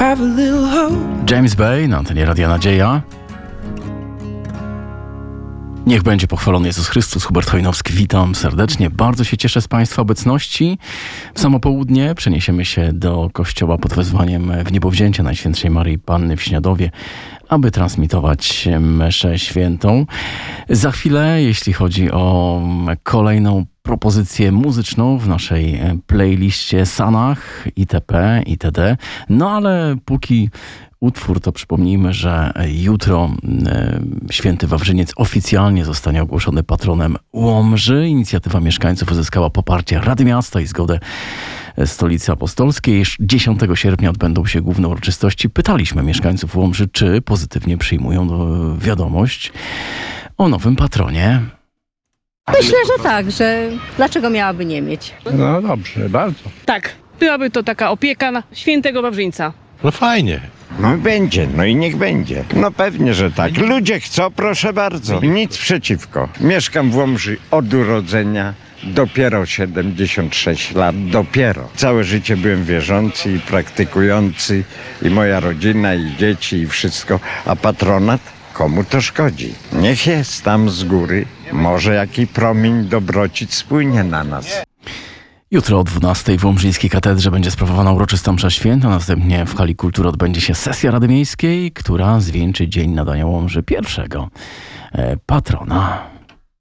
have a little hope. James Bay na antenie Radia Nadzieja. Niech będzie pochwalony Jezus Chrystus. Hubert Chojnowski, witam serdecznie. Bardzo się cieszę z Państwa obecności. W samo południe przeniesiemy się do kościoła pod wezwaniem Wniebowzięcia Najświętszej Maryi Panny w Śniadowie, aby transmitować mszę świętą. Za chwilę, jeśli chodzi o kolejną propozycję muzyczną w naszej playliście Sanach, itp., itd. No ale póki utwór, to przypomnijmy, że jutro święty Wawrzyniec oficjalnie zostanie ogłoszony patronem Łomży. Inicjatywa mieszkańców uzyskała poparcie Rady Miasta i zgodę Stolicy Apostolskiej. 10 sierpnia odbędą się główne uroczystości. Pytaliśmy mieszkańców Łomży, czy pozytywnie przyjmują wiadomość o nowym patronie. Myślę, że tak, że dlaczego miałaby nie mieć? No dobrze, bardzo. Tak, byłaby to taka opieka na świętego Wawrzyńca. No fajnie. No będzie, no i niech będzie. No pewnie, że tak. Ludzie chcą, proszę bardzo. Nic przeciwko. Mieszkam w Łomży od urodzenia. Dopiero 76 lat, dopiero. Całe życie byłem wierzący i praktykujący, i moja rodzina, i dzieci, i wszystko. A patronat? Komu to szkodzi? Niech jest tam z góry. Może jaki promień dobroci spłynie na nas. Jutro o 12 w Łomżyńskiej Katedrze będzie sprawowana uroczysta msza święta. Następnie w hali kultury odbędzie się sesja Rady Miejskiej, która zwieńczy dzień nadania Łomży pierwszego patrona.